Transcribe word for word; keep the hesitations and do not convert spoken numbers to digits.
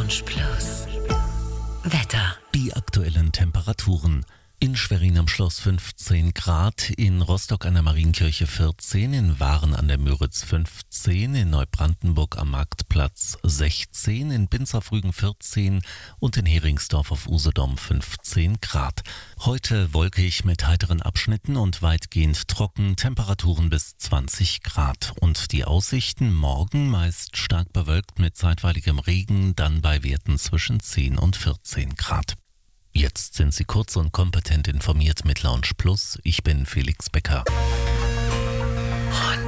Lounge Plus. Wetter. Die aktuellen Temperaturen. In Schwerin am Schloss fünfzehn Grad, in Rostock an der Marienkirche vierzehn, in Waren an der Müritz fünfzehn, in Neubrandenburg am Marktplatz sechzehn, in Binz-auf-Rügen vierzehn und in Heringsdorf auf Usedom fünfzehn Grad. Heute wolkig mit heiteren Abschnitten und weitgehend trocken, Temperaturen bis zwanzig Grad. Und die Aussichten morgen meist stark bewölkt mit zeitweiligem Regen, dann bei Werten zwischen zehn und vierzehn Grad. Jetzt sind Sie kurz und kompetent informiert mit Lounge Plus. Ich bin Felix Becker. Rund